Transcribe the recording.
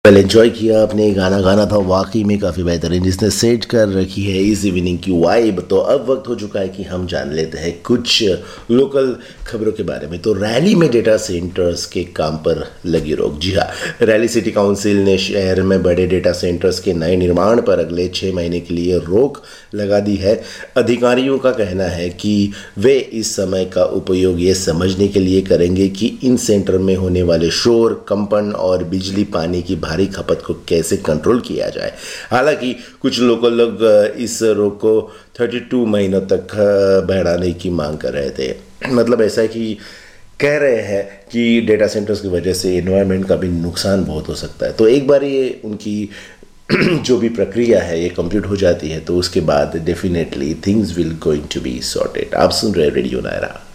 Well enjoy किया आपने, गाना गाना था वाकई में काफ़ी बेहतरीन, जिसने सेट कर रखी है इस इवनिंग की वाइब। तो अब वक्त हो चुका है कि हम जान लेते हैं कुछ लोकल खबरों के बारे में। तो रैली में डेटा सेंटर्स के काम पर लगी रोक। जी हाँ, रैली सिटी काउंसिल ने शहर में बड़े डेटा सेंटर्स के नए निर्माण पर अगले 6 महीने के लिए रोक लगा दी है। अधिकारियों का कहना है कि वे इस समय का उपयोग ये समझने के लिए करेंगे कि इन सेंटर में होने वाले शोर, कंपन और बिजली पानी की भारी खपत को कैसे कंट्रोल किया जाए। हालांकि कुछ लोकल लोग इस रोक को 32 महीनों तक बढ़ाने की मांग कर रहे थे। मतलब ऐसा है कि कह रहे हैं कि डेटा सेंटर्स की वजह से एनवायरनमेंट का भी नुकसान बहुत हो सकता है। तो एक बार ये उनकी जो भी प्रक्रिया है ये कंप्लीट हो जाती है तो उसके बाद definitely things will going to be sorted. आप सुन रहे रेडियो नायरा।